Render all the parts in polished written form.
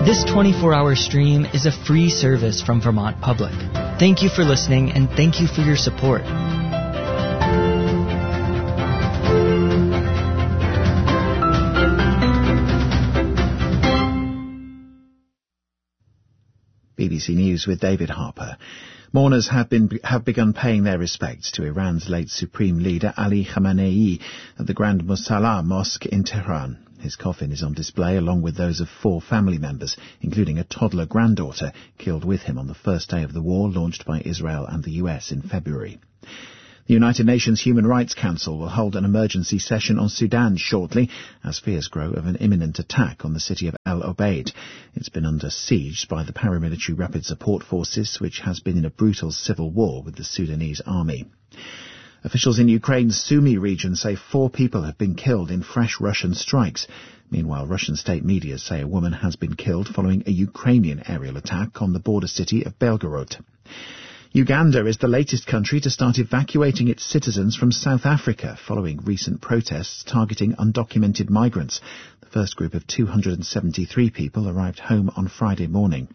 This 24-hour stream is a free service from Vermont Public. Thank you for listening, and thank you for your support. BBC News with David Harper. Mourners have begun paying their respects to Iran's late Supreme Leader Ali Khamenei at the Grand Musalla Mosque in Tehran. His coffin is on display along with those of 4 family members, including a toddler granddaughter killed with him on the first day of the war launched by Israel and the US in February. The United Nations Human Rights Council will hold an emergency session on Sudan shortly as fears grow of an imminent attack on the city of El Obeid. It's been under siege by the paramilitary Rapid Support Forces, which has been in a brutal civil war with the Sudanese army. Officials in Ukraine's Sumy region say 4 people have been killed in fresh Russian strikes. Meanwhile, Russian state media say a woman has been killed following a Ukrainian aerial attack on the border city of Belgorod. Uganda is the latest country to start evacuating its citizens from South Africa following recent protests targeting undocumented migrants. The first group of 273 people arrived home on Friday morning.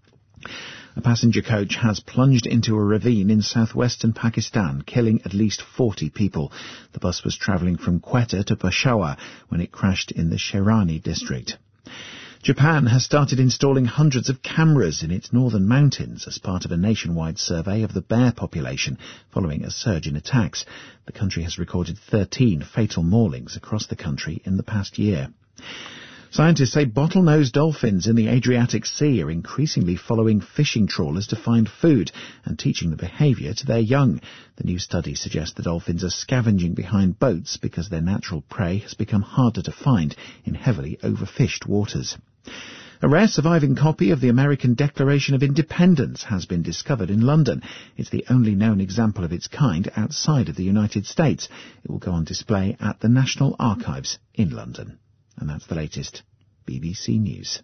A passenger coach has plunged into a ravine in southwestern Pakistan, killing at least 40 people. The bus was travelling from Quetta to Peshawar when it crashed in the Sherani district. Japan has started installing hundreds of cameras in its northern mountains as part of a nationwide survey of the bear population following a surge in attacks. The country has recorded 13 fatal maulings across the country in the past year. Scientists say bottlenose dolphins in the Adriatic Sea are increasingly following fishing trawlers to find food and teaching the behaviour to their young. The new study suggests the dolphins are scavenging behind boats because their natural prey has become harder to find in heavily overfished waters. A rare surviving copy of the American Declaration of Independence has been discovered in London. It's the only known example of its kind outside of the United States. It will go on display at the National Archives in London. And that's the latest. BBC News.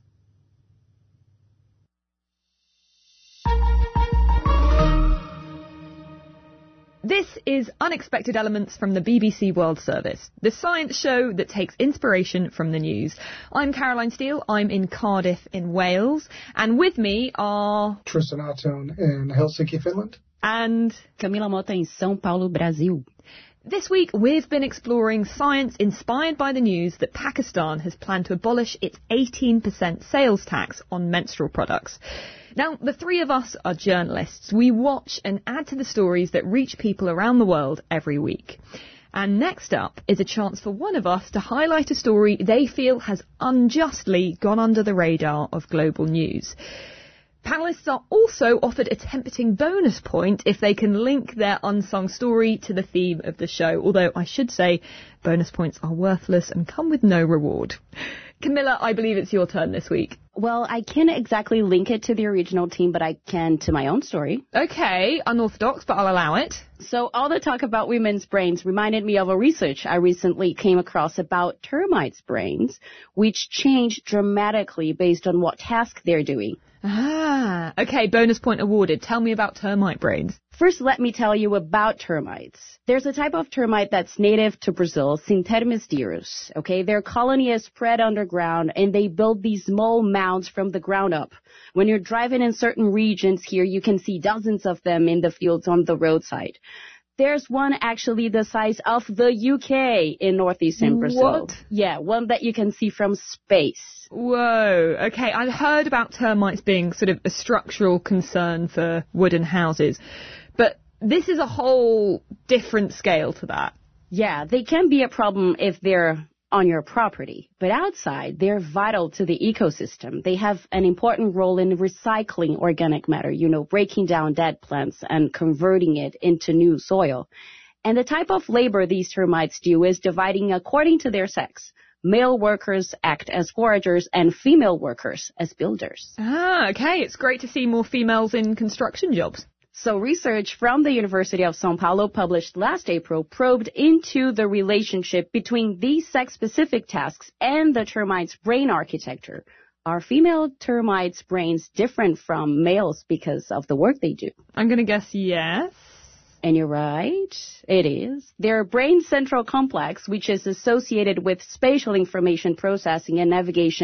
This is Unexpected Elements from the BBC World Service, the science show that takes inspiration from the news. I'm Caroline Steele, I'm in Cardiff in Wales, and with me are... Tristan Atone in Helsinki, Finland. And... Camila Mota in São Paulo, Brasil. This week, we've been exploring science inspired by the news that Pakistan has planned to abolish its 18% sales tax on menstrual products. Now, the 3 of us are journalists. We watch and add to the stories that reach people around the world every week. And next up is a chance for one of us to highlight a story they feel has unjustly gone under the radar of global news. Panellists are also offered a tempting bonus point if they can link their unsung story to the theme of the show, although I should say bonus points are worthless and come with no reward. Camilla, I believe it's your turn this week. Well, I can't exactly link it to the original team, but I can to my own story. Okay, unorthodox, but I'll allow it. So all the talk about women's brains reminded me of a research I recently came across about termites' brains, which change dramatically based on what task they're doing. Ah, okay, bonus point awarded. Tell me about termite brains. First, let me tell you about termites. There's a type of termite that's native to Brazil, Syntermestirus. Okay, their colony is spread underground, and they build these small mounds from the ground up. When you're driving in certain regions here, you can see dozens of them in the fields on the roadside. There's one actually the size of the UK in northeastern Brazil. What? Yeah, one that you can see from space. Whoa, okay, I've heard about termites being sort of a structural concern for wooden houses, but this is a whole different scale to that. Yeah, they can be a problem if they're on your property, but outside, they're vital to the ecosystem. They have an important role in recycling organic matter, breaking down dead plants and converting it into new soil. And the type of labor these termites do is dividing according to their sex. Male workers act as foragers and female workers as builders. Ah, okay. It's great to see more females in construction jobs. So research from the University of São Paulo published last April probed into the relationship between these sex-specific tasks and the termite's brain architecture. Are female termites' brains different from males because of the work they do? I'm going to guess yes. And you're right, it is. Their brain central complex, which is associated with spatial information processing and navigation,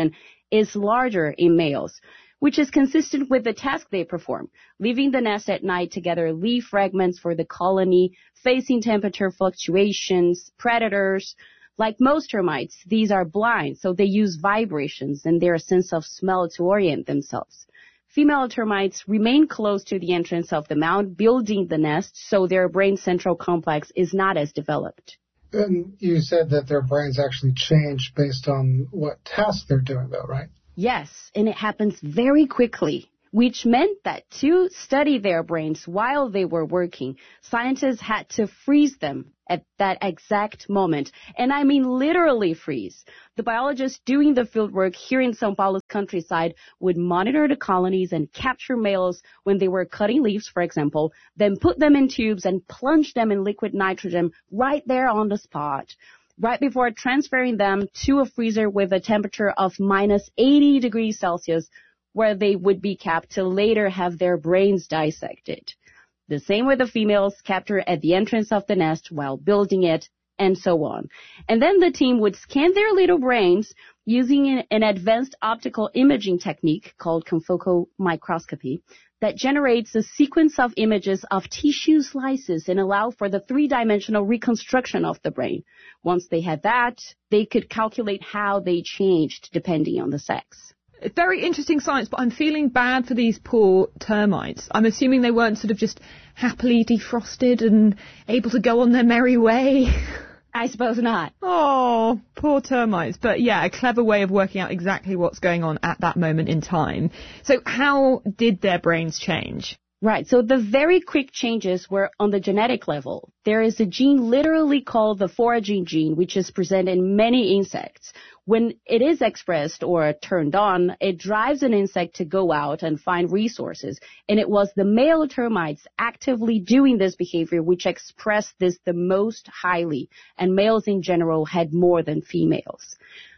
is larger in males, which is consistent with the task they perform, leaving the nest at night to gather leaf fragments for the colony, facing temperature fluctuations, predators. Like most termites, these are blind, so they use vibrations and their sense of smell to orient themselves. Female termites remain close to the entrance of the mound, building the nest, so their brain central complex is not as developed. And you said that their brains actually change based on what task they're doing, though, right? Yes, and it happens very quickly, which meant that to study their brains while they were working, scientists had to freeze them at that exact moment. And I mean literally freeze. The biologists doing the fieldwork here in São Paulo's countryside would monitor the colonies and capture males when they were cutting leaves, for example, then put them in tubes and plunge them in liquid nitrogen right there on the spot, right before transferring them to a freezer with a temperature of minus 80 degrees Celsius, where they would be kept to later have their brains dissected. The same with the females, captured at the entrance of the nest while building it, and so on. And then the team would scan their little brains using an advanced optical imaging technique called confocal microscopy that generates a sequence of images of tissue slices and allow for the three-dimensional reconstruction of the brain. Once they had that, they could calculate how they changed depending on the sex. It's very interesting science, but I'm feeling bad for these poor termites. I'm assuming they weren't sort of just happily defrosted and able to go on their merry way. I suppose not. Oh, poor termites. But yeah, a clever way of working out exactly what's going on at that moment in time. So how did their brains change? Right. So the very quick changes were on the genetic level. There is a gene literally called the foraging gene, which is present in many insects. When it is expressed or turned on, it drives an insect to go out and find resources. And it was the male termites actively doing this behavior which expressed this the most highly. And males in general had more than females.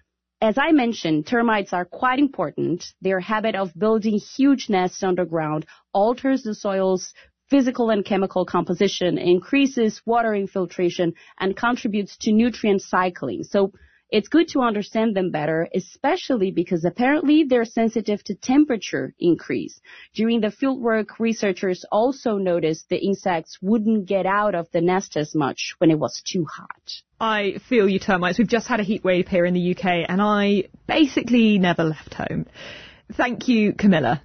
As I mentioned, termites are quite important. Their habit of building huge nests underground alters the soil's physical and chemical composition, increases water infiltration, and contributes to nutrient cycling. So it's good to understand them better, especially because apparently they're sensitive to temperature increase. During the fieldwork, researchers also noticed the insects wouldn't get out of the nest as much when it was too hot. I feel you termites. We've just had a heat wave here in the UK and I basically never left home. Thank you, Camilla.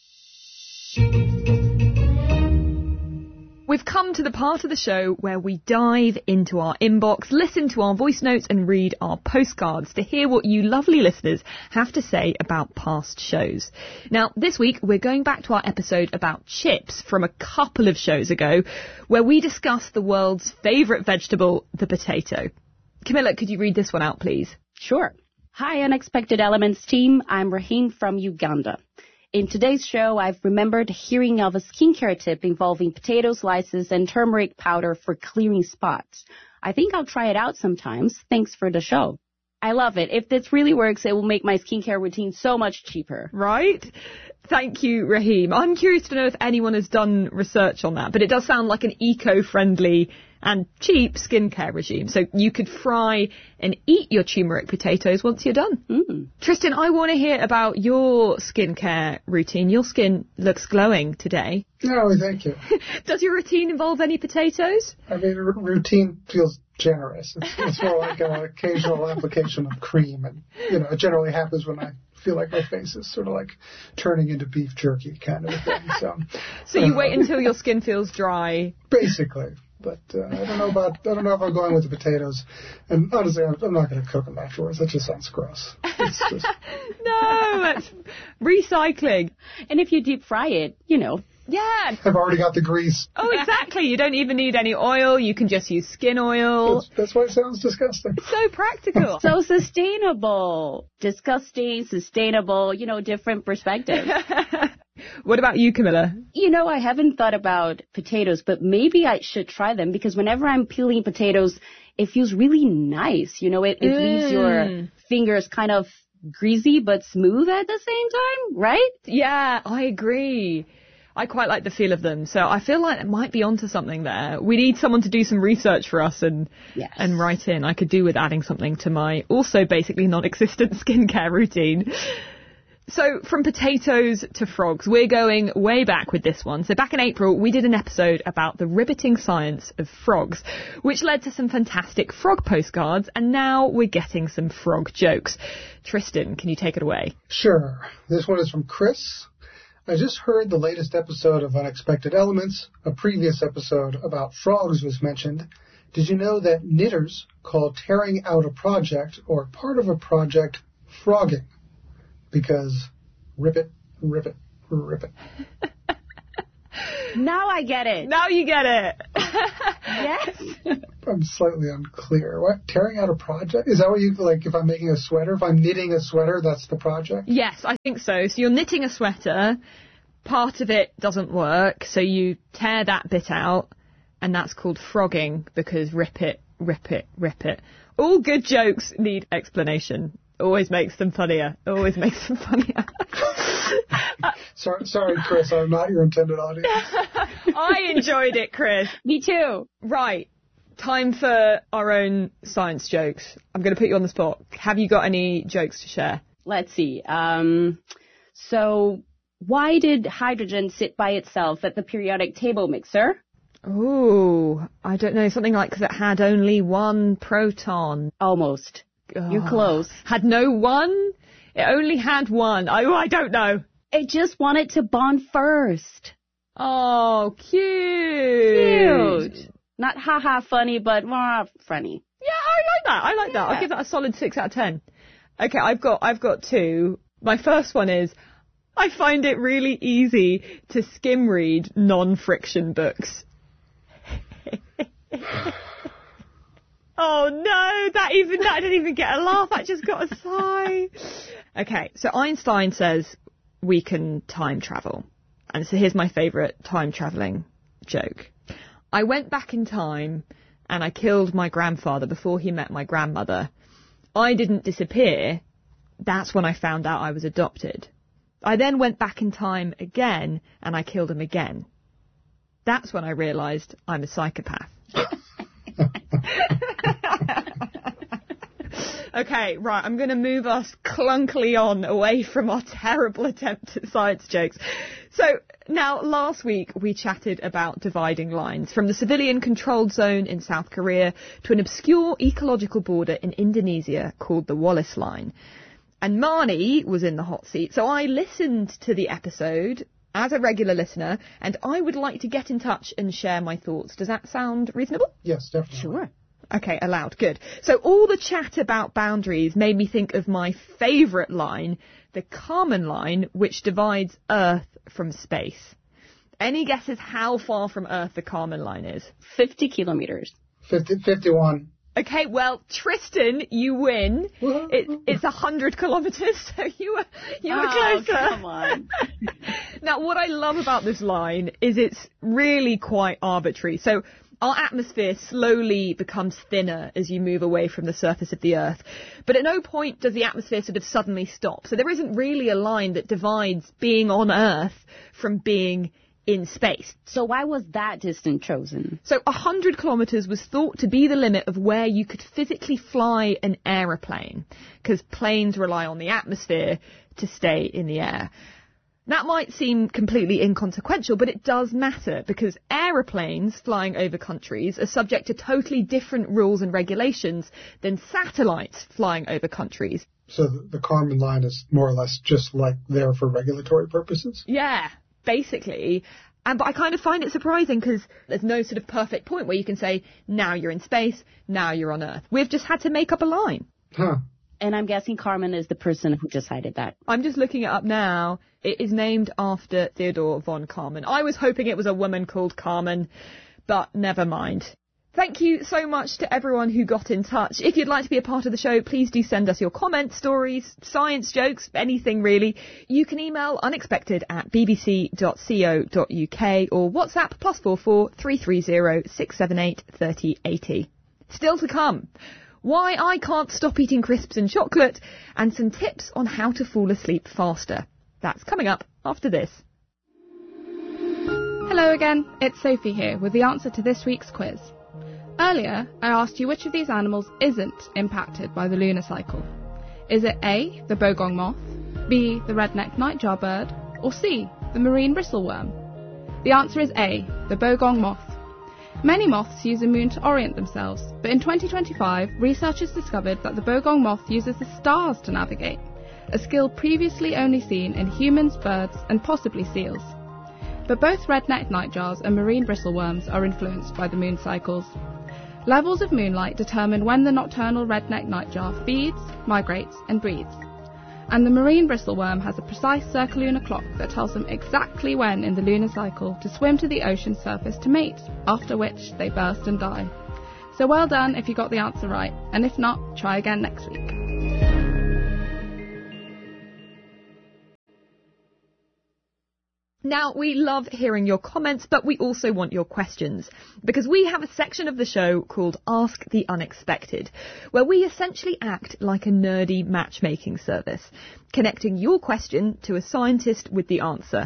We've come to the part of the show where we dive into our inbox, listen to our voice notes and read our postcards to hear what you lovely listeners have to say about past shows. Now, this week we're going back to our episode about chips from a couple of shows ago where we discussed the world's favourite vegetable, the potato. Camilla, could you read this one out, please? Sure. Hi, Unexpected Elements team. I'm Rahim from Uganda. In today's show, I've remembered hearing of a skincare tip involving potato slices and turmeric powder for clearing spots. I think I'll try it out sometimes. Thanks for the show. I love it. If this really works, it will make my skincare routine so much cheaper. Right? Thank you, Rahim. I'm curious to know if anyone has done research on that, but it does sound like an eco-friendly and cheap skincare regime. So you could fry and eat your turmeric potatoes once you're done. Tristan, I want to hear about your skincare routine. Your skin looks glowing today. No, thank you. Does your routine involve any potatoes? I mean, routine feels generous. It's more like an occasional application of cream. And, it generally happens when I feel like my face is sort of like turning into beef jerky kind of a thing. So you wait until your skin feels dry? Basically. But I don't know if I'm going with the potatoes. And honestly, I'm not going to cook them afterwards. That just sounds gross. It's just... No, that's recycling. And if you deep fry it, Yeah. I've already got the grease. Oh, exactly. You don't even need any oil. You can just use skin oil. That's why it sounds disgusting. So practical. So sustainable. Disgusting, sustainable, different perspectives. What about you, Camilla? I haven't thought about potatoes, but maybe I should try them because whenever I'm peeling potatoes, it feels really nice. It leaves your fingers kind of greasy but smooth at the same time, right? Yeah, I agree. I quite like the feel of them, so I feel like it might be onto something there. We need someone to do some research for us and write in. I could do with adding something to my also basically non-existent skincare routine. So from potatoes to frogs, we're going way back with this one. So back in April, we did an episode about the riveting science of frogs, which led to some fantastic frog postcards, and now we're getting some frog jokes. Tristan, can you take it away? Sure. This one is from Chris. I just heard the latest episode of Unexpected Elements. A previous episode about frogs was mentioned. Did you know that knitters call tearing out a project or part of a project frogging? Because rip it, rip it, rip it. Now I get it. Now you get it. Yes. I'm slightly unclear. What? Tearing out a project? Is that what you, like, if I'm making a sweater, if I'm knitting a sweater, that's the project? Yes, I think so. So you're knitting a sweater, part of it doesn't work, so you tear that bit out, and that's called frogging, because rip it, rip it, rip it. All good jokes need explanation. Always makes them funnier. Always makes them funnier. Sorry, Chris, I'm not your intended audience. I enjoyed it, Chris. Me too. Right. Time for our own science jokes. I'm going to put you on the spot. Have you got any jokes to share? Let's see. So why did hydrogen sit by itself at the periodic table mixer? Ooh, I don't know. Something like because it had only one proton. Almost. You're close. Had no one? It only had one. I don't know. It just wanted to bond first. Oh, Cute. Not haha funny, but more funny. Yeah, I like that. Yeah. I'll give that a solid 6 out of 10. Okay, I've got two. My first one is, I find it really easy to skim read non-friction books. Oh no, that didn't even get a laugh, that just got a sigh. Okay, so Einstein says we can time travel. And so here's my favourite time travelling joke. I went back in time and I killed my grandfather before he met my grandmother. I didn't disappear. That's when I found out I was adopted. I then went back in time again and I killed him again. That's when I realised I'm a psychopath. Okay, right, I'm going to move us clunkily on away from our terrible attempt at science jokes. So, now, last week we chatted about dividing lines, from the civilian-controlled zone in South Korea to an obscure ecological border in Indonesia called the Wallace Line. And Marnie was in the hot seat, so I listened to the episode as a regular listener, and I would like to get in touch and share my thoughts. Does that sound reasonable? Yes, definitely. Sure. Okay, allowed. Good. So all the chat about boundaries made me think of my favourite line, the Kármán line, which divides Earth from space. Any guesses how far from Earth the Kármán line is? 50 kilometers. 51. Okay, well, Tristan, you win. It's 100 kilometres, so you were closer. Come on. Now, what I love about this line is it's really quite arbitrary. So our atmosphere slowly becomes thinner as you move away from the surface of the Earth. But at no point does the atmosphere sort of suddenly stop. So there isn't really a line that divides being on Earth from being in space. So why was that distance chosen? So 100 kilometres was thought to be the limit of where you could physically fly an aeroplane, because planes rely on the atmosphere to stay in the air. That might seem completely inconsequential, but it does matter, because aeroplanes flying over countries are subject to totally different rules and regulations than satellites flying over countries. So the Kármán line is more or less just like there for regulatory purposes? Yeah, basically. But I kind of find it surprising because there's no sort of perfect point where you can say, now you're in space, now you're on Earth. We've just had to make up a line. Huh. And I'm guessing Kármán is the person who decided that. I'm just looking it up now. It is named after Theodore von Kármán. I was hoping it was a woman called Carmen, but never mind. Thank you so much to everyone who got in touch. If you'd like to be a part of the show, please do send us your comments, stories, science jokes, anything really. You can email unexpected@bbc.co.uk or WhatsApp +44 330 678 3080. Still to come, why I can't stop eating crisps and chocolate, and some tips on how to fall asleep faster. That's coming up after this. Hello again, it's Sophie here with the answer to this week's quiz. Earlier, I asked you which of these animals isn't impacted by the lunar cycle. Is it A, the bogong moth, B. The red-necked nightjar bird? Or C. The marine bristleworm? The answer is A. The bogong moth. Many moths use a moon to orient themselves, but in 2025, researchers discovered that the bogong moth uses the stars to navigate, a skill previously only seen in humans, birds, and possibly seals. But both red-necked nightjars and marine bristleworms are influenced by the moon cycles. Levels of moonlight determine when the nocturnal red-necked nightjar feeds, migrates, and breeds. And the marine bristleworm has a precise circulunar clock that tells them exactly when in the lunar cycle to swim to the ocean surface to mate, after which they burst and die. So well done if you got the answer right, and if not, try again next week. Now, we love hearing your comments, but we also want your questions, because we have a section of the show called Ask the Unexpected, where we essentially act like a nerdy matchmaking service, connecting your question to a scientist with the answer.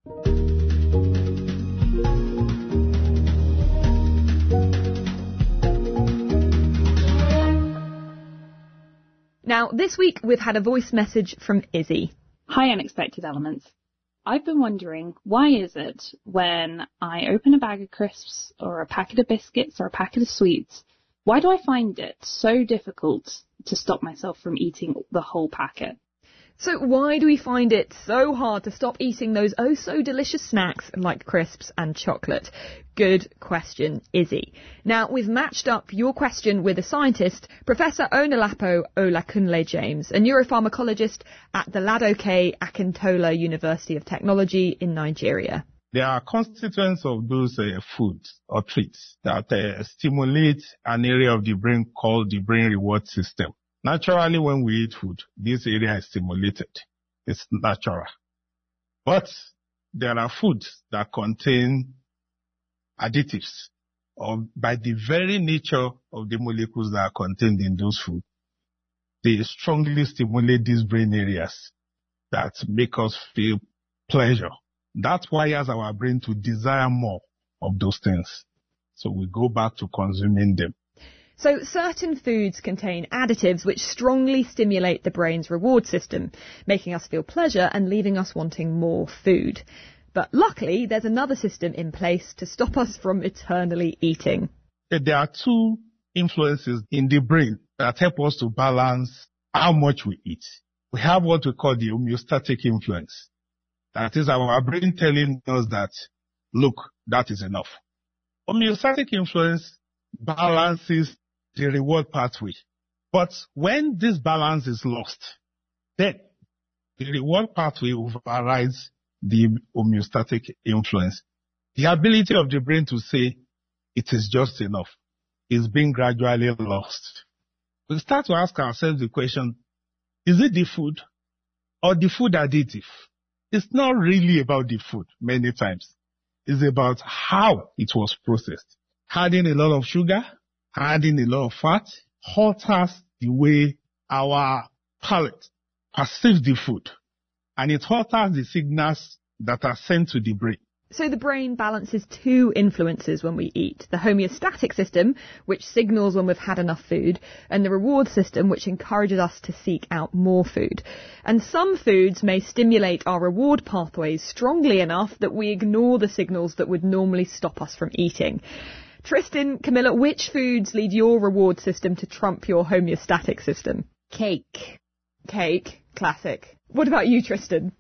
Now, this week we've had a voice message from Izzy. Hi, Unexpected Elements. I've been wondering, why is it when I open a bag of crisps or a packet of biscuits or a packet of sweets, why do I find it so difficult to stop myself from eating the whole packet? So why do we find it so hard to stop eating those oh so delicious snacks like crisps and chocolate? Good question, Izzy. Now, we've matched up your question with a scientist, Professor Onolapo Olakunle-James, a neuropharmacologist at the Ladoke Akintola University of Technology in Nigeria. There are constituents of those foods or treats that stimulate an area of the brain called the brain reward system. Naturally, when we eat food, this area is stimulated. It's natural. But there are foods that contain additives, or by the very nature of the molecules that are contained in those foods, they strongly stimulate these brain areas that make us feel pleasure. That wires our brain to desire more of those things. So we go back to consuming them. So certain foods contain additives which strongly stimulate the brain's reward system, making us feel pleasure and leaving us wanting more food. But luckily, there's another system in place to stop us from eternally eating. There are two influences in the brain that help us to balance how much we eat. We have what we call the homeostatic influence. That is our brain telling us that, look, that is enough. Homeostatic influence balances the reward pathway. But when this balance is lost, then the reward pathway overrides the homeostatic influence. The ability of the brain to say it is just enough is being gradually lost. We start to ask ourselves the question, is it the food or the food additive? It's not really about the food many times. It's about how it was processed. Adding a lot of sugar, adding a lot of fat, alters the way our palate perceives the food. And it alters the signals that are sent to the brain. So the brain balances two influences when we eat. The homeostatic system, which signals when we've had enough food, and the reward system, which encourages us to seek out more food. And some foods may stimulate our reward pathways strongly enough that we ignore the signals that would normally stop us from eating. Tristan, Camilla, which foods lead your reward system to trump your homeostatic system? Cake. Cake. Classic. What about you, Tristan?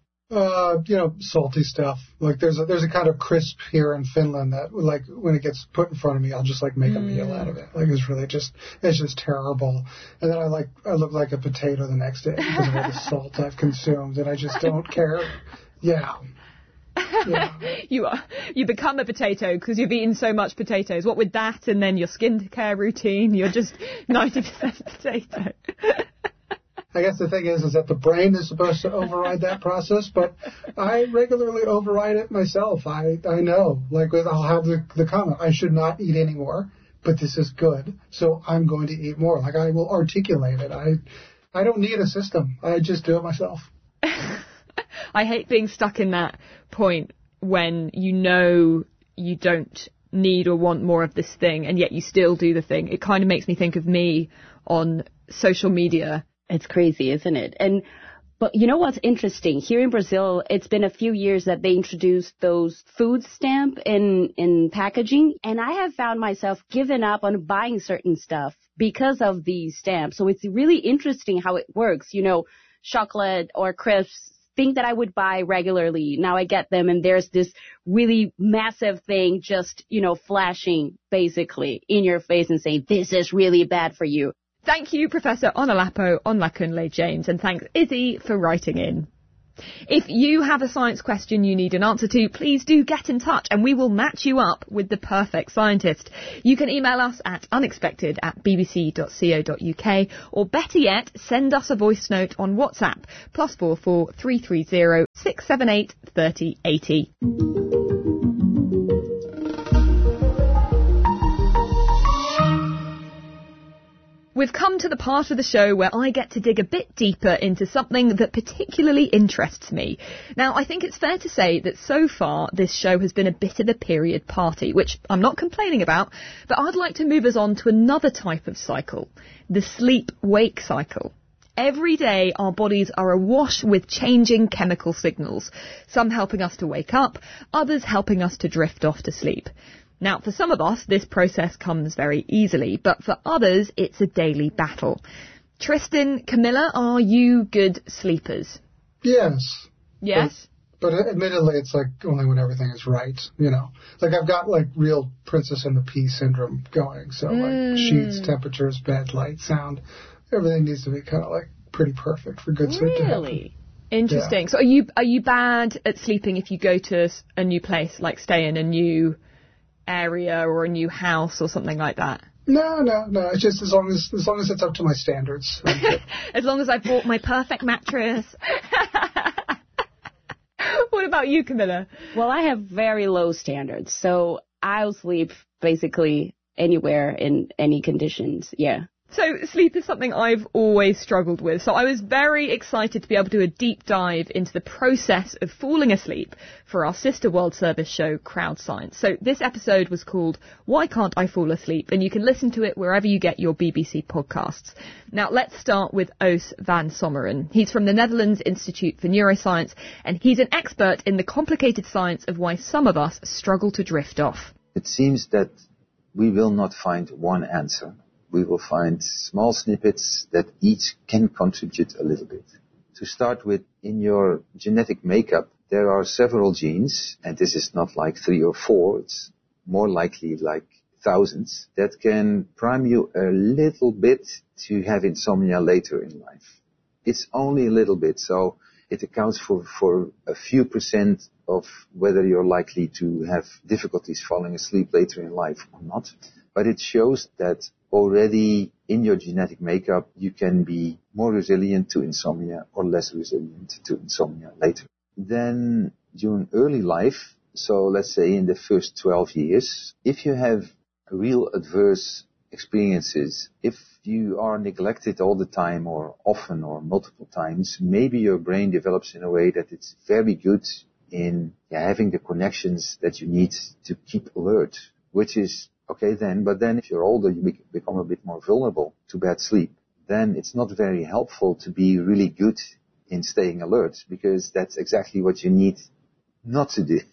Salty stuff. Like there's a kind of crisp here in Finland that, like, when it gets put in front of me, I'll just like make a meal out of it. Like it's just terrible. And then I look like a potato the next day because of all the salt I've consumed, and I just don't care. Yeah. You become a potato because you've eaten so much potatoes. What with that and then your skincare routine, you're just 90% potato. I guess the thing is that the brain is supposed to override that process, but I regularly override it myself. I know. Like, I'll have the comment, I should not eat anymore, but this is good, so I'm going to eat more. Like, I will articulate it. I don't need a system. I just do it myself. I hate being stuck in that point when you know you don't need or want more of this thing, and yet you still do the thing. It kind of makes me think of me on social media. It's crazy, isn't it? And But you know what's interesting? Here in Brazil, it's been a few years that they introduced those food stamp in packaging. And I have found myself giving up on buying certain stuff because of these stamps. So it's really interesting how it works. You know, chocolate or crisps, things that I would buy regularly. Now I get them and there's this really massive thing just, you know, flashing basically in your face and saying, this is really bad for you. Thank you, Professor Onolapo Onlakunle-James, and thanks, Izzy, for writing in. If you have a science question you need an answer to, please do get in touch and we will match you up with the perfect scientist. You can email us at unexpected@bbc.co.uk, or better yet, send us a voice note on WhatsApp, +44 330 678 3080. We've come to the part of the show where I get to dig a bit deeper into something that particularly interests me. Now, I think it's fair to say that so far this show has been a bit of a period party, which I'm not complaining about, but I'd like to move us on to another type of cycle, the sleep-wake cycle. Every day our bodies are awash with changing chemical signals, some helping us to wake up, others helping us to drift off to sleep. Now, for some of us, this process comes very easily, but for others, it's a daily battle. Tristan, Camilla, are you good sleepers? Yes. Yes? But admittedly, it's like only when everything is right, you know. Like I've got like real Princess and the Pea syndrome going, so like sheets, temperatures, bed, light, sound, everything needs to be kind of like pretty perfect for good sleep to happen. Really? Interesting. Yeah. So are you bad at sleeping if you go to a new place, like stay in a new area or a new house or something like that? No. It's just as long as it's up to my standards. As long as I've bought my perfect mattress. What about you, Camilla? Well, I have very low standards, so I'll sleep basically anywhere in any conditions. Yeah. So sleep is something I've always struggled with. So I was very excited to be able to do a deep dive into the process of falling asleep for our sister World Service show, Crowd Science. So this episode was called Why Can't I Fall Asleep? And you can listen to it wherever you get your BBC podcasts. Now let's start with Oos van Sommeren. He's from the Netherlands Institute for Neuroscience, and he's an expert in the complicated science of why some of us struggle to drift off. It seems that we will not find one answer. We will find small snippets that each can contribute a little bit. To start with, in your genetic makeup, there are several genes, and this is not like 3 or 4, it's more likely like thousands, that can prime you a little bit to have insomnia later in life. It's only a little bit, so it accounts for a few % of whether you're likely to have difficulties falling asleep later in life or not. But it shows that already in your genetic makeup, you can be more resilient to insomnia or less resilient to insomnia later. Then during early life, so let's say in the first 12 years, if you have real adverse experiences, if you are neglected all the time or often or multiple times, maybe your brain develops in a way that it's very good in having the connections that you need to keep alert, which is okay then, but then if you're older, you become a bit more vulnerable to bad sleep. Then it's not very helpful to be really good in staying alert, because that's exactly what you need not to do.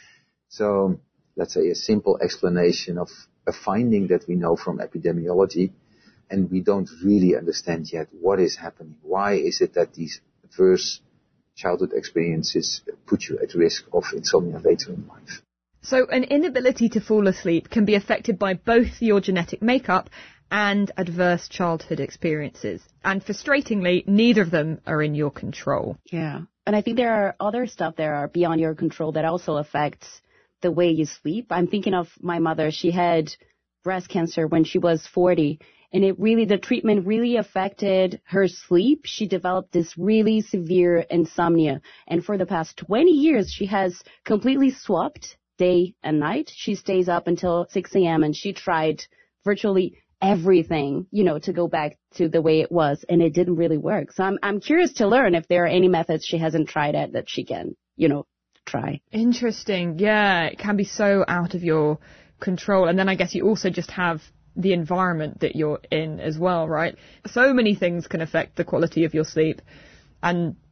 So let's say a simple explanation of a finding that we know from epidemiology, and we don't really understand yet what is happening. Why is it that these adverse childhood experiences put you at risk of insomnia later in life? So an inability to fall asleep can be affected by both your genetic makeup and adverse childhood experiences. And frustratingly, neither of them are in your control. Yeah. And I think there are other stuff that are beyond your control that also affects the way you sleep. I'm thinking of my mother. She had breast cancer when she was 40. And the treatment really affected her sleep. She developed this really severe insomnia. And for the past 20 years, she has completely swapped day and night. She stays up until 6 a.m. and she tried virtually everything, to go back to the way it was, and it didn't really work. So I'm curious to learn if there are any methods she hasn't tried at that she can, try. Interesting. Yeah, it can be so out of your control. And then I guess you also just have the environment that you're in as well, right? So many things can affect the quality of your sleep. And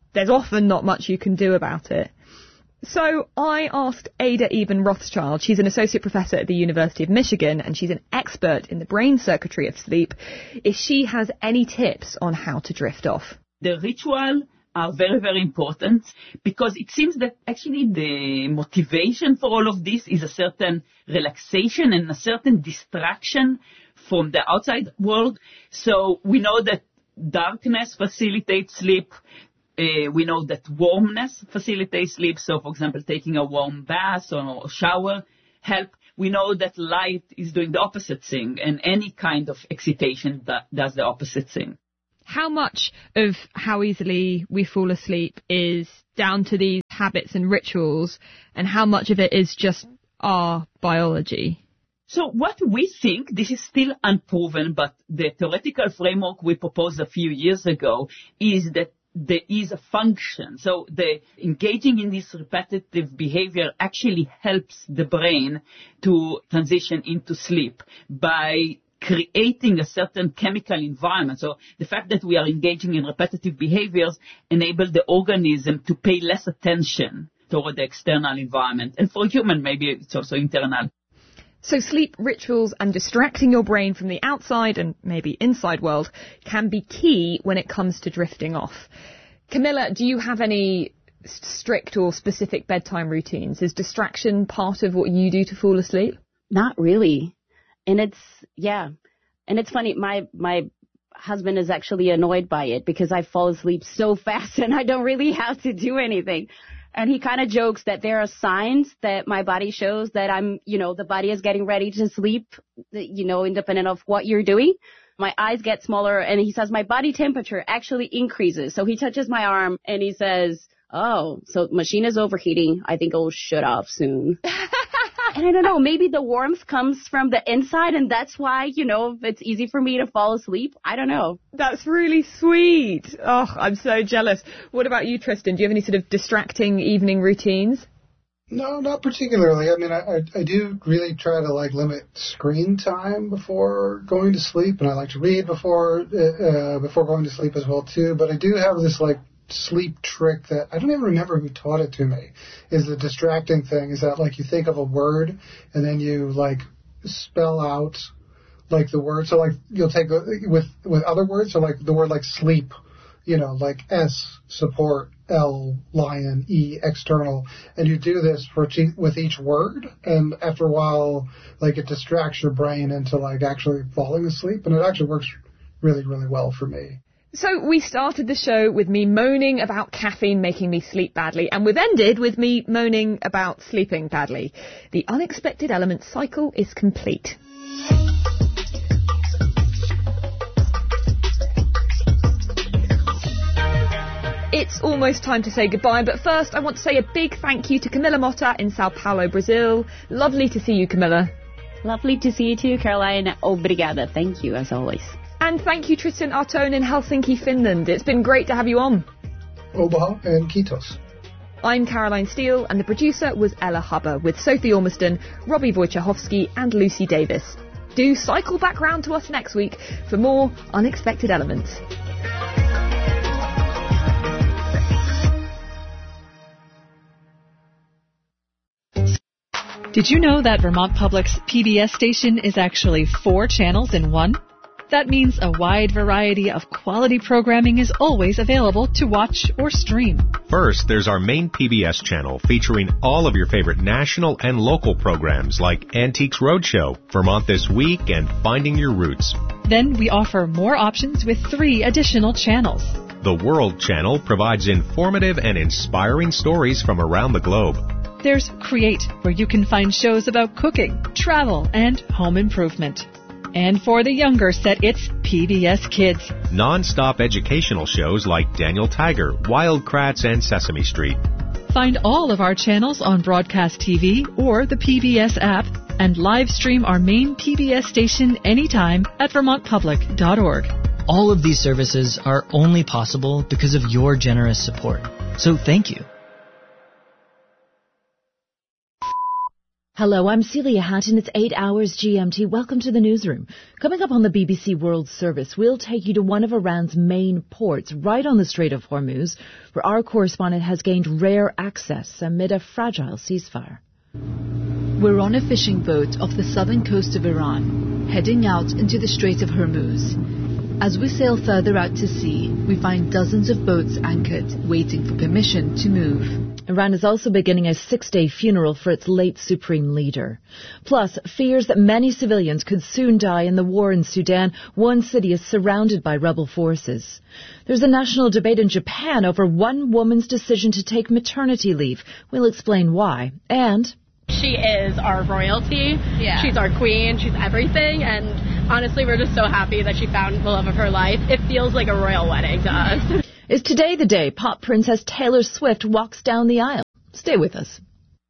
there's often not much you can do about it. So I asked Ada Eben Rothschild, she's an associate professor at the University of Michigan, and she's an expert in the brain circuitry of sleep, if she has any tips on how to drift off. The ritual are very, very important, because it seems that actually the motivation for all of this is a certain relaxation and a certain distraction from the outside world. So we know that darkness facilitates sleep. We know that warmness facilitates sleep. So, for example, taking a warm bath or a shower help. We know that light is doing the opposite thing, and any kind of excitation does the opposite thing. How much of how easily we fall asleep is down to these habits and rituals, and how much of it is just our biology? So what we think, this is still unproven, but the theoretical framework we proposed a few years ago is that there is a function. So the engaging in this repetitive behavior actually helps the brain to transition into sleep by creating a certain chemical environment. So the fact that we are engaging in repetitive behaviors enables the organism to pay less attention toward the external environment. And for a human, maybe it's also internal. So sleep rituals and distracting your brain from the outside and maybe inside world can be key when it comes to drifting off. Camilla, do you have any strict or specific bedtime routines? Is distraction part of what you do to fall asleep? Not really. And it's funny, my husband is actually annoyed by it because I fall asleep so fast and I don't really have to do anything. And he kind of jokes that there are signs that my body shows that the body is getting ready to sleep, independent of what you're doing. My eyes get smaller, and he says my body temperature actually increases. So he touches my arm and he says, oh, so machine is overheating. I think it'll shut off soon. And I don't know, maybe the warmth comes from the inside, and that's why, it's easy for me to fall asleep. I don't know. That's really sweet. Oh, I'm so jealous. What about you, Tristan? Do you have any sort of distracting evening routines? No, not particularly. I mean, I do really try to limit screen time before going to sleep, and I like to read before going to sleep as well too. But I do have this sleep trick that I don't even remember who taught it to me. Is the distracting thing is that you think of a word and then you spell out the word. So you'll take with other words. So the word sleep, S support, L lion, E external, and you do this with each word. And after a while, it distracts your brain into actually falling asleep, and it actually works really, really well for me. So we started the show with me moaning about caffeine making me sleep badly, and we've ended with me moaning about sleeping badly. The unexpected element cycle is complete. It's almost time to say goodbye, but first I want to say a big thank you to Camilla Motta in Sao Paulo, Brazil. Lovely to see you, Camilla. Lovely to see you too, Caroline. Obrigada. Thank you, as always. And thank you, Tristan Artone in Helsinki, Finland. It's been great to have you on. Obaha and Kitos. I'm Caroline Steele, and the producer was Ella Hubber, with Sophie Ormiston, Robbie Wojciechowski and Lucy Davis. Do cycle back round to us next week for more Unexpected Elements. Did you know that Vermont Public's PBS station is actually 4 channels in one? That means a wide variety of quality programming is always available to watch or stream. First, there's our main PBS channel featuring all of your favorite national and local programs like Antiques Roadshow, Vermont This Week, and Finding Your Roots. Then we offer more options with 3 additional channels. The World Channel provides informative and inspiring stories from around the globe. There's Create, where you can find shows about cooking, travel, and home improvement. And for the younger set, it's PBS Kids. Non-stop educational shows like Daniel Tiger, Wild Kratts, and Sesame Street. Find all of our channels on Broadcast TV or the PBS app, and live stream our main PBS station anytime at vermontpublic.org. All of these services are only possible because of your generous support. So thank you. Hello, I'm Celia Hatton. It's 8 hours GMT. Welcome to the newsroom. Coming up on the BBC World Service, we'll take you to one of Iran's main ports, right on the Strait of Hormuz, where our correspondent has gained rare access amid a fragile ceasefire. We're on a fishing boat off the southern coast of Iran, heading out into the Strait of Hormuz. As we sail further out to sea, we find dozens of boats anchored, waiting for permission to move. Iran is also beginning a 6-day funeral for its late supreme leader. Plus, fears that many civilians could soon die in the war in Sudan. One city is surrounded by rebel forces. There's a national debate in Japan over one woman's decision to take maternity leave. We'll explain why. And she is our royalty. Yeah. She's our queen. She's everything. And honestly, we're just so happy that she found the love of her life. It feels like a royal wedding to us. Is today the day pop princess Taylor Swift walks down the aisle? Stay with us.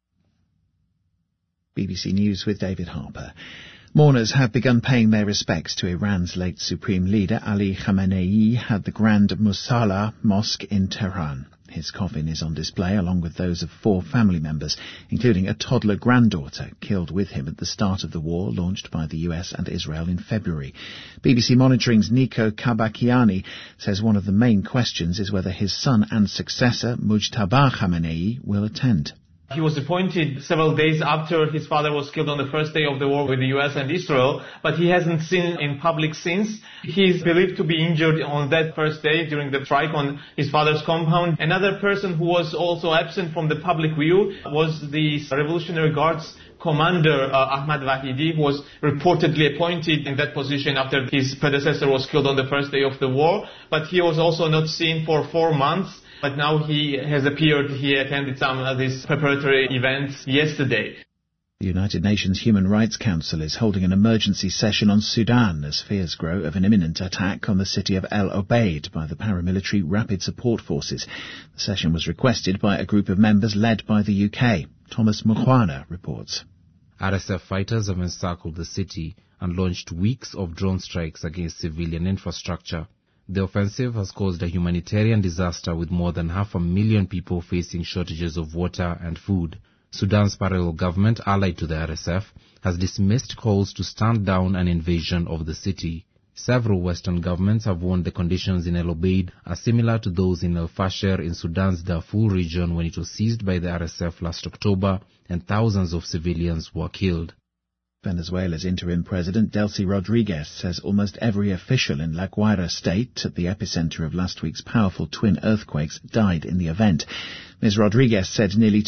BBC News with David Harper. Mourners have begun paying their respects to Iran's late supreme leader Ali Khamenei at the Grand Musalla Mosque in Tehran. His coffin is on display along with those of 4 family members, including a toddler granddaughter killed with him at the start of the war launched by the US and Israel in February. BBC Monitoring's Nico Kabakiani says one of the main questions is whether his son and successor, Mujtaba Khamenei, will attend. He was appointed several days after his father was killed on the first day of the war with the US and Israel, but he hasn't seen in public since. He is believed to be injured on that first day during the strike on his father's compound. Another person who was also absent from the public view was the Revolutionary Guards Commander Ahmad Vahidi, who was reportedly appointed in that position after his predecessor was killed on the first day of the war, but he was also not seen for 4 months. But now he has appeared. He attended some of these preparatory events yesterday. The United Nations Human Rights Council is holding an emergency session on Sudan as fears grow of an imminent attack on the city of El Obeid by the paramilitary Rapid Support Forces. The session was requested by a group of members led by the UK. Thomas Mukwana reports. RSF fighters have encircled the city and launched weeks of drone strikes against civilian infrastructure. The offensive has caused a humanitarian disaster with more than 500,000 people facing shortages of water and food. Sudan's parallel government, allied to the RSF, has dismissed calls to stand down an invasion of the city. Several Western governments have warned the conditions in El Obeid are similar to those in El Fasher in Sudan's Darfur region when it was seized by the RSF last October and thousands of civilians were killed. Venezuela's interim president, Delcy Rodriguez, says almost every official in La Guaira state, at the epicenter of last week's powerful twin earthquakes, died in the event. Ms. Rodriguez said nearly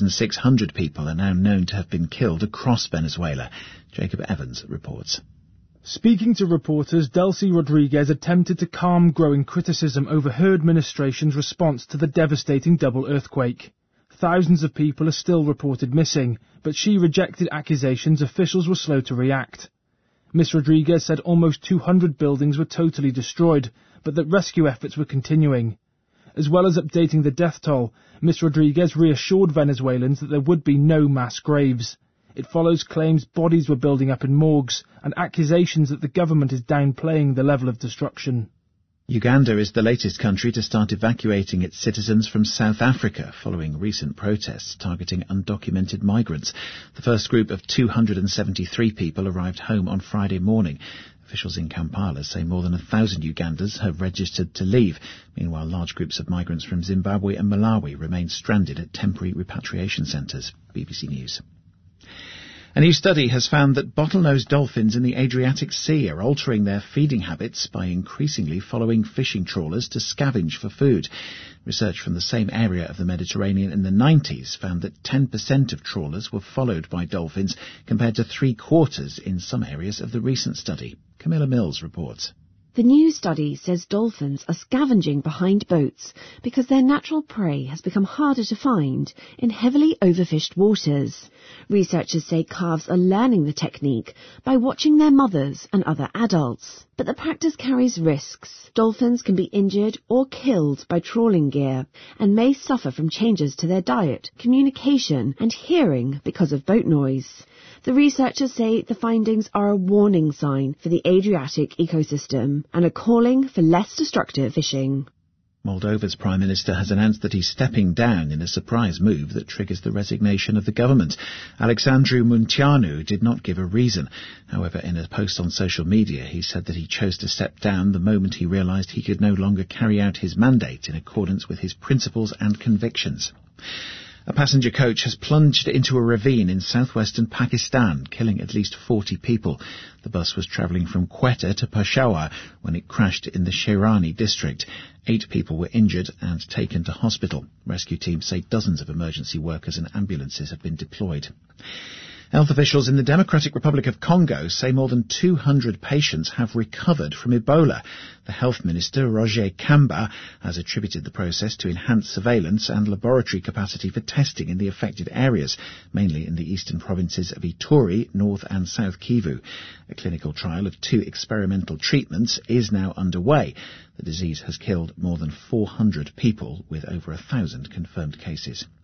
2,600 people are now known to have been killed across Venezuela. Jacob Evans reports. Speaking to reporters, Delcy Rodriguez attempted to calm growing criticism over her administration's response to the devastating double earthquake. Thousands of people are still reported missing, but she rejected accusations officials were slow to react. Ms. Rodriguez said almost 200 buildings were totally destroyed, but that rescue efforts were continuing. As well as updating the death toll, Ms. Rodriguez reassured Venezuelans that there would be no mass graves. It follows claims bodies were building up in morgues and accusations that the government is downplaying the level of destruction. Uganda is the latest country to start evacuating its citizens from South Africa following recent protests targeting undocumented migrants. The first group of 273 people arrived home on Friday morning. Officials in Kampala say more than 1,000 Ugandans have registered to leave. Meanwhile, large groups of migrants from Zimbabwe and Malawi remain stranded at temporary repatriation centres. BBC News. A new study has found that bottlenose dolphins in the Adriatic Sea are altering their feeding habits by increasingly following fishing trawlers to scavenge for food. Research from the same area of the Mediterranean in the 90s found that 10% of trawlers were followed by dolphins compared to 3/4 in some areas of the recent study. Camilla Mills reports. The new study says dolphins are scavenging behind boats because their natural prey has become harder to find in heavily overfished waters. Researchers say calves are learning the technique by watching their mothers and other adults. But the practice carries risks. Dolphins can be injured or killed by trawling gear and may suffer from changes to their diet, communication and hearing because of boat noise. The researchers say the findings are a warning sign for the Adriatic ecosystem and are calling for less destructive fishing. Moldova's Prime Minister has announced that he's stepping down in a surprise move that triggers the resignation of the government. Alexandru Munteanu did not give a reason. However, in a post on social media, he said that he chose to step down the moment he realised he could no longer carry out his mandate in accordance with his principles and convictions. A passenger coach has plunged into a ravine in southwestern Pakistan, killing at least 40 people. The bus was travelling from Quetta to Peshawar when it crashed in the Sherani district. 8 people were injured and taken to hospital. Rescue teams say dozens of emergency workers and ambulances have been deployed. Health officials in the Democratic Republic of Congo say more than 200 patients have recovered from Ebola. The health minister, Roger Kamba, has attributed the process to enhanced surveillance and laboratory capacity for testing in the affected areas, mainly in the eastern provinces of Ituri, North and South Kivu. A clinical trial of 2 experimental treatments is now underway. The disease has killed more than 400 people, with over 1,000 confirmed cases.